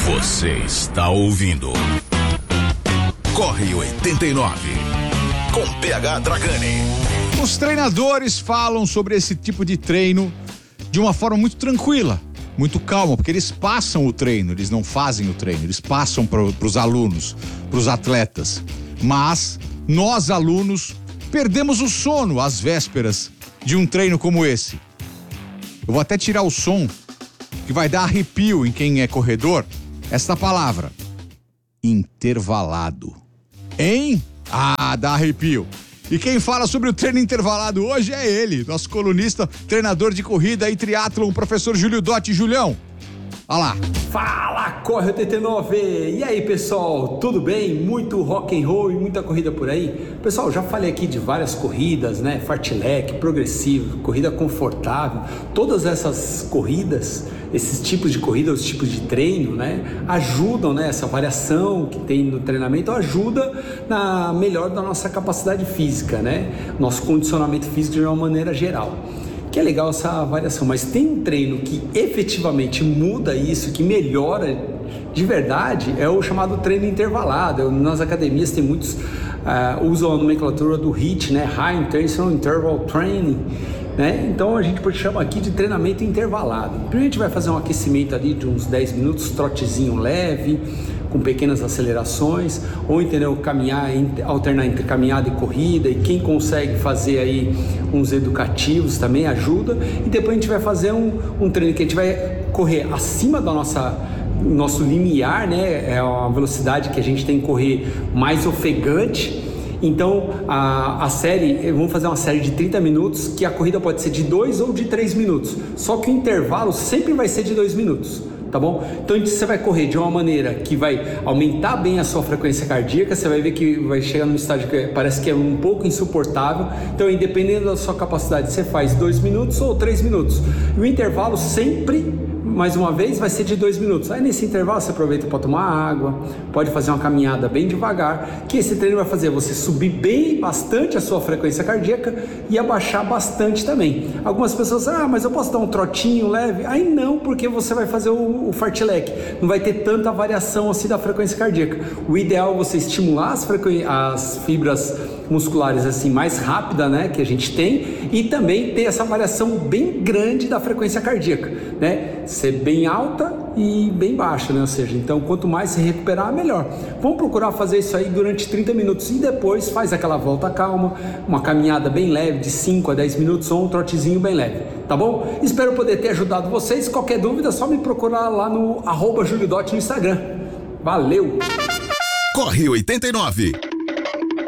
Você está ouvindo Corre 89 com PH Dragani. Os treinadores falam sobre esse tipo de treino de uma forma muito tranquila, muito calma, porque eles passam o treino, eles não fazem o treino, eles passam para os alunos, para os atletas. Mas nós, alunos, perdemos o sono às vésperas de um treino como esse. Eu vou até tirar o som, que vai dar arrepio em quem é corredor. Esta palavra: intervalado. Hein? Ah, dá arrepio. E quem fala sobre o treino intervalado hoje é ele, nosso colunista, treinador de corrida e triatlon, professor Júlio Dotti. Julião, olha lá. Fala, Corre 89! E aí, pessoal, tudo bem? Muito rock and roll e muita corrida por aí? Pessoal, já falei aqui de várias corridas, né? Fartlek, progressivo, corrida confortável. Todas essas corridas, esses tipos de corrida, os tipos de treino, né? Ajudam, né? Essa variação que tem no treinamento ajuda na melhora da nossa capacidade física, né? Nosso condicionamento físico de uma maneira geral. Que é legal essa variação, mas tem um treino que efetivamente muda isso, que melhora de verdade, é o chamado treino intervalado. Nas academias tem muitos, usam a nomenclatura do HIIT, né? High Intentional Interval Training, né? Então a gente pode chamar aqui de treinamento intervalado. Primeiro a gente vai fazer um aquecimento ali de uns 10 minutos, trotezinho leve, com pequenas acelerações, ou entendeu, caminhar, alternar entre caminhada e corrida, e quem consegue fazer aí uns educativos também ajuda. E depois a gente vai fazer um treino que a gente vai correr acima da nosso limiar, né? É uma velocidade que a gente tem que correr mais ofegante. Então a série, vamos fazer uma série de 30 minutos, que a corrida pode ser de 2 ou de 3 minutos, só que o intervalo sempre vai ser de 2 minutos. Tá bom? Então você vai correr de uma maneira que vai aumentar bem a sua frequência cardíaca. Você vai ver que vai chegar num estágio que parece que é um pouco insuportável. Então, independente da sua capacidade, você faz 2 minutos ou 3 minutos. E o intervalo sempre, mais uma vez, vai ser de 2 minutos. Aí nesse intervalo você aproveita para tomar água, pode fazer uma caminhada bem devagar, que esse treino vai fazer você subir bem bastante a sua frequência cardíaca e abaixar bastante também. Algumas pessoas dizem, mas eu posso dar um trotinho leve? Aí não, porque você vai fazer o fartlek, não vai ter tanta variação assim da frequência cardíaca. O ideal é você estimular as fibras musculares assim mais rápida, né, que a gente tem, e também ter essa variação bem grande da frequência cardíaca, né, ser bem alta e bem baixa, né, ou seja, então quanto mais se recuperar, melhor. Vamos procurar fazer isso aí durante 30 minutos e depois faz aquela volta calma, uma caminhada bem leve de 5 a 10 minutos ou um trotezinho bem leve, tá bom? Espero poder ter ajudado vocês. Qualquer dúvida é só me procurar lá no @JulioDotti no Instagram. Valeu! Corre 89.